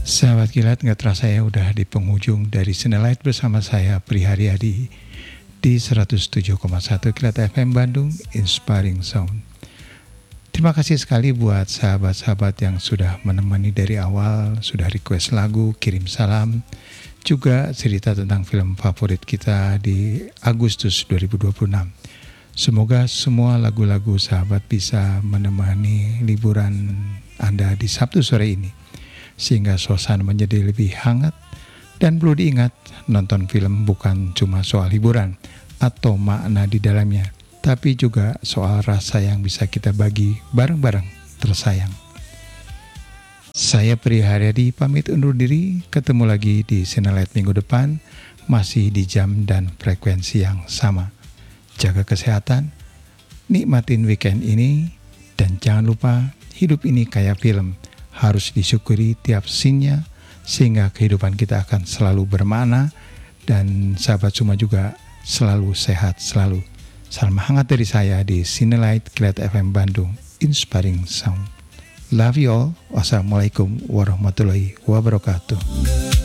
Sahabat Kilat, nggak terasa ya udah di penghujung dari Sinelite bersama saya Pri Haryadi di 107,1 Kilat FM Bandung, Inspiring Sound. Terima kasih sekali buat sahabat-sahabat yang sudah menemani dari awal, sudah request lagu, kirim salam, juga cerita tentang film favorit kita di Agustus 2026. Semoga semua lagu-lagu sahabat bisa menemani liburan Anda di Sabtu sore ini, sehingga suasana menjadi lebih hangat. Dan perlu diingat, nonton film bukan cuma soal hiburan atau makna di dalamnya, tapi juga soal rasa yang bisa kita bagi bareng-bareng tersayang. Saya Pri Haryadi pamit undur diri, ketemu lagi di Sinelite minggu depan, masih di jam dan frekuensi yang sama. Jaga kesehatan, nikmatin weekend ini, dan jangan lupa hidup ini kayak film, harus disyukuri tiap scene-nya, sehingga kehidupan kita akan selalu bermakna, dan sahabat semua juga selalu sehat selalu. Salam hangat dari saya di Sinelite Kilat FM Bandung, Inspiring Sound. Love you all. Wassalamualaikum warahmatullahi wabarakatuh.